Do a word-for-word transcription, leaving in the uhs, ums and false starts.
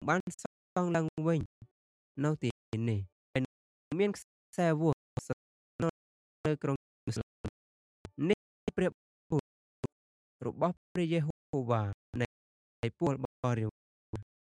បានសង់ឡើងវិញនៅទីនេះហើយមានខ្សែវល្លិនៅក្រុងនេះប្រៀបរបស់ព្រះយេហូវ៉ានៃពួកបរិ